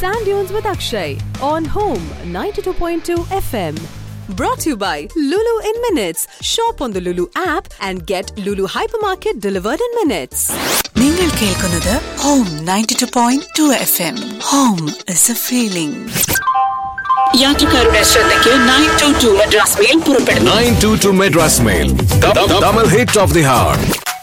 Sand Dunes with Akshay on Home 92.2 FM. Brought to you by Lulu in Minutes. Shop on the Lulu app and get Lulu Hypermarket delivered in minutes. നിങ്ങൾ കേൾക്കുന്നത് Home 92.2 FM. Home is a feeling. യാത്രക്കാരുടെ ശ്രദ്ധയ്ക്ക് 922 Madras mail പുറപ്പെടുന്നു. 922 Madras mail. Double hit of the hour.